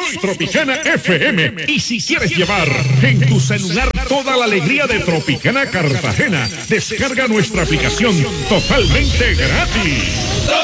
Tropicana FM. Y si quieres llevar en tu celular toda la alegría de Tropicana Cartagena, descarga nuestra aplicación totalmente gratis.